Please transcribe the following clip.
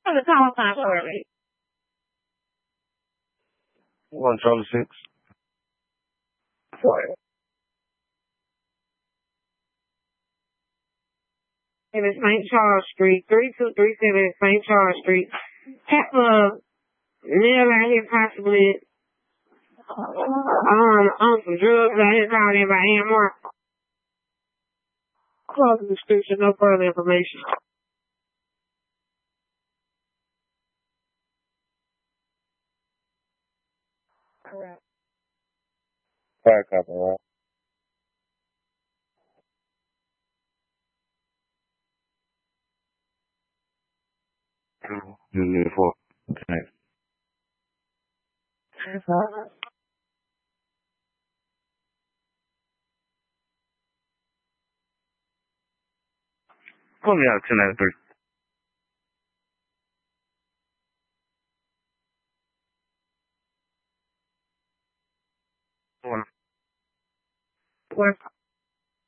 the call sign early. 136. Sorry. And it's St. Charles Street, 3237 St. Charles Street. Never hit possibly on some drugs that hit out in by AMR. Close the description, no further information. Correct. Fire copy, right? Unit 4. Thanks. Pull me out 1093. One. What?